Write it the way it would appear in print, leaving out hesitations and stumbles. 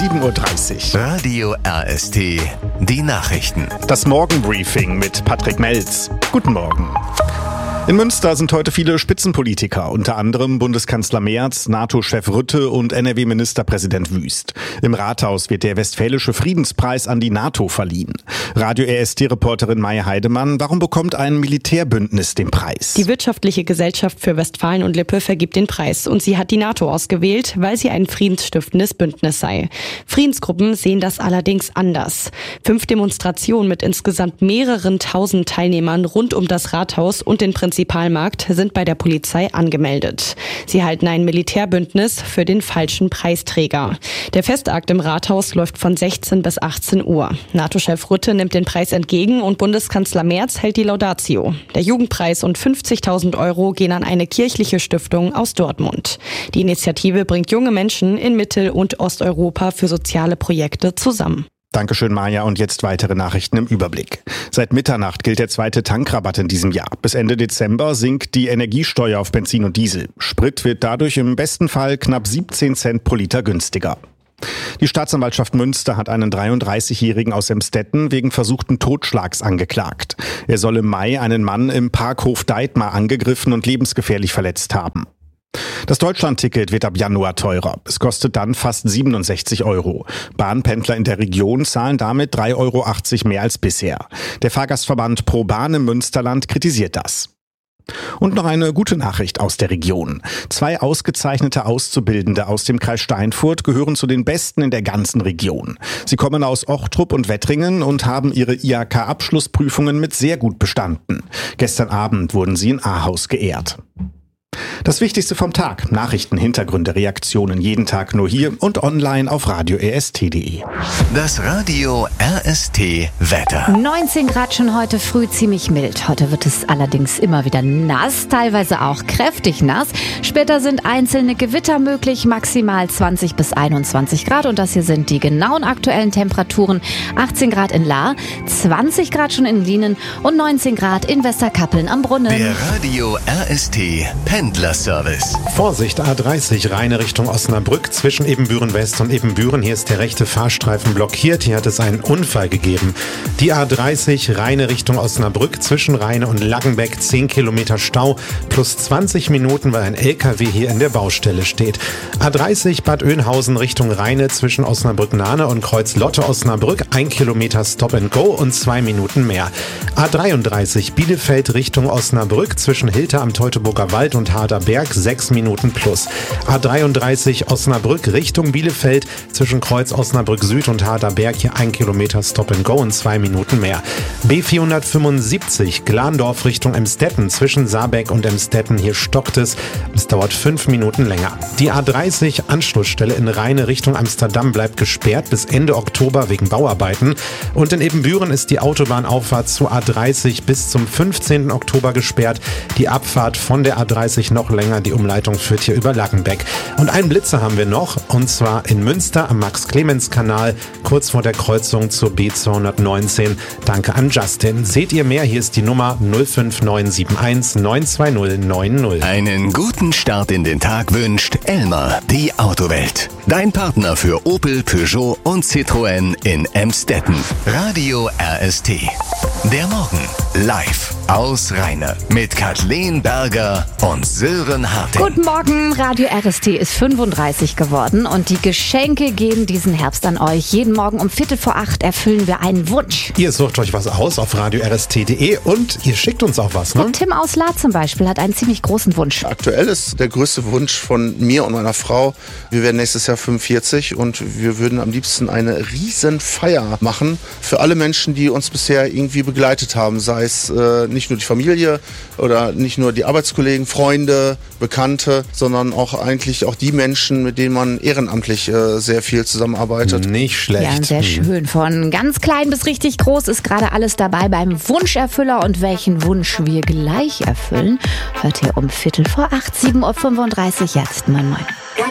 7:30 Uhr. Radio RST, die Nachrichten. Das Morgenbriefing mit Patrick Melz. Guten Morgen. In Münster sind heute viele Spitzenpolitiker, unter anderem Bundeskanzler Merz, NATO-Chef Rutte und NRW-Ministerpräsident Wüst. Im Rathaus wird der Westfälische Friedenspreis an die NATO verliehen. Radio RST-Reporterin Maya Heidemann, warum bekommt ein Militärbündnis den Preis? Die Wirtschaftliche Gesellschaft für Westfalen und Lippe vergibt den Preis und sie hat die NATO ausgewählt, weil sie ein friedensstiftendes Bündnis sei. Friedensgruppen sehen das allerdings anders. 5 Demonstrationen mit insgesamt mehreren tausend Teilnehmern rund um das Rathaus und den Prinzipalmarkt sind bei der Polizei angemeldet. Sie halten ein Militärbündnis für den falschen Preisträger. Der Festakt im Rathaus läuft von 16 bis 18 Uhr. NATO-Chef Rutte nimmt den Preis entgegen und Bundeskanzler Merz hält die Laudatio. Der Jugendpreis und 50.000 € gehen an eine kirchliche Stiftung aus Dortmund. Die Initiative bringt junge Menschen in Mittel- und Osteuropa für soziale Projekte zusammen. Dankeschön, Maja. Und jetzt weitere Nachrichten im Überblick. Seit Mitternacht gilt der zweite Tankrabatt in diesem Jahr. Bis Ende Dezember sinkt die Energiesteuer auf Benzin und Diesel. Sprit wird dadurch im besten Fall knapp 17 Cent pro Liter günstiger. Die Staatsanwaltschaft Münster hat einen 33-Jährigen aus Emstetten wegen versuchten Totschlags angeklagt. Er soll im Mai einen Mann im Parkhof Deitmar angegriffen und lebensgefährlich verletzt haben. Das Deutschlandticket wird ab Januar teurer. Es kostet dann fast 67 €. Bahnpendler in der Region zahlen damit 3,80 € mehr als bisher. Der Fahrgastverband Pro Bahn im Münsterland kritisiert das. Und noch eine gute Nachricht aus der Region. 2 ausgezeichnete Auszubildende aus dem Kreis Steinfurt gehören zu den Besten in der ganzen Region. Sie kommen aus Ochtrup und Wettringen und haben ihre IHK-Abschlussprüfungen mit sehr gut bestanden. Gestern Abend wurden sie in Ahaus geehrt. Das Wichtigste vom Tag. Nachrichten, Hintergründe, Reaktionen jeden Tag nur hier und online auf radio-rst.de. Das Radio RST Wetter. 19 Grad schon heute früh, ziemlich mild. Heute wird es allerdings immer wieder nass, teilweise auch kräftig nass. Später sind einzelne Gewitter möglich, maximal 20 bis 21 Grad. Und das hier sind die genauen aktuellen Temperaturen. 18 Grad in Lahr, 20 Grad schon in Lienen und 19 Grad in Westerkappeln am Brunnen. Der Radio RST Pendlerservice. Vorsicht, A30, Rheine Richtung Osnabrück, zwischen Ebenbüren West und Ebenbüren. Hier ist der rechte Fahrstreifen blockiert. Hier hat es einen Unfall gegeben. Die A30, Rheine Richtung Osnabrück, zwischen Rheine und Laggenbeck, 10 Kilometer Stau, plus 20 Minuten, weil ein LKW hier in der Baustelle steht. A30, Bad Oeynhausen Richtung Rheine, zwischen Osnabrück-Nahne und Kreuz-Lotte-Osnabrück, 1 Kilometer Stop and Go und 2 Minuten mehr. A33, Bielefeld Richtung Osnabrück, zwischen Hilter am Teutoburger Wald und Harderberg, 6 Minuten plus. A33 Osnabrück Richtung Bielefeld, zwischen Kreuz Osnabrück Süd und Harderberg, hier 1 Kilometer Stop and Go und 2 Minuten mehr. B475 Glandorf Richtung Emstetten, zwischen Saarbeck und Emstetten, hier stockt es. Es dauert 5 Minuten länger. Die A30 Anschlussstelle in Rheine Richtung Amsterdam bleibt gesperrt bis Ende Oktober wegen Bauarbeiten. Und in Ebenbüren ist die Autobahnauffahrt zur A30 bis zum 15. Oktober gesperrt. Die Abfahrt von der A30 noch länger. Die Umleitung führt hier über Laggenbeck. Und einen Blitzer haben wir noch, und zwar in Münster am Max-Clemens-Kanal, kurz vor der Kreuzung zur B219. Danke an Justin. Seht ihr mehr? Hier ist die Nummer 05971 920 90. Einen guten Start in den Tag wünscht Elmar, die Autowelt. Dein Partner für Opel, Peugeot und Citroën in Emstetten. Radio RST. Der Morgen live aus Rheine mit Kathleen Berger und Sören Harting. Guten Morgen, Radio RST ist 35 geworden und die Geschenke gehen diesen Herbst an euch. Jeden Morgen um 7:45 erfüllen wir einen Wunsch. Ihr sucht euch was aus auf radio-rst.de und ihr schickt uns auch was, ne? Und Tim aus Lahr zum Beispiel hat einen ziemlich großen Wunsch. Aktuell ist der größte Wunsch von mir und meiner Frau, wir werden nächstes Jahr 45 und wir würden am liebsten eine riesen Feier machen für alle Menschen, die uns bisher irgendwie begleitet haben, sei es nicht nur die Familie oder nicht nur die Arbeitskollegen, Freunde, Bekannte, sondern auch eigentlich auch die Menschen, mit denen man ehrenamtlich sehr viel zusammenarbeitet. Nicht schlecht. Ja, sehr schön. Von ganz klein bis richtig groß ist gerade alles dabei beim Wunscherfüller. Und welchen Wunsch wir gleich erfüllen, hört ihr um 7:45, 7:35 Uhr jetzt. Moin, moin.